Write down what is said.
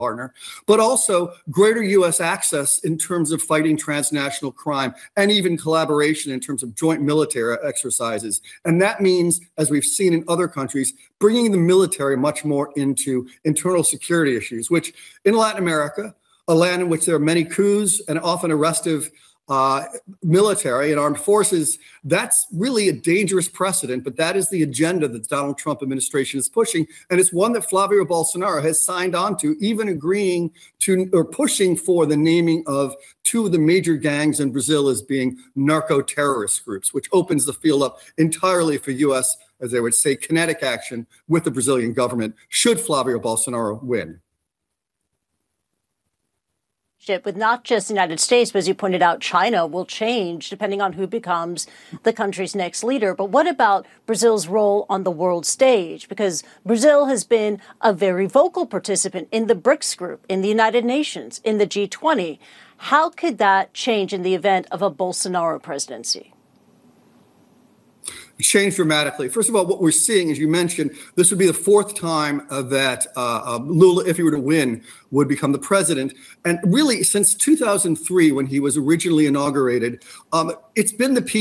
partner, but also greater U.S. access in terms of fighting transnational crime and even collaboration in terms of joint military exercises. And that means, as we've seen in other countries, bringing the military much more into internal security issues, which in Latin America, a land in which there are many coups and often arrestive military and armed forces, that's really a dangerous precedent, but that is the agenda that the Donald Trump administration is pushing. And it's one that Flavio Bolsonaro has signed on to, even agreeing to or pushing for the naming of two of the major gangs in Brazil as being narco-terrorist groups, which opens the field up entirely for U.S., as they would say, kinetic action with the Brazilian government, should Flavio Bolsonaro win. With not just the United States, but as you pointed out, China will change depending on who becomes the country's next leader. But what about Brazil's role on the world stage? Because Brazil has been a very vocal participant in the BRICS group, in the United Nations, in the G20. How could that change in the event of a Bolsonaro presidency? Changed dramatically. First of all, what we're seeing, as you mentioned, this would be the fourth time that Lula, if he were to win, would become the president. And really, since 2003, when he was originally inaugurated, it's been the people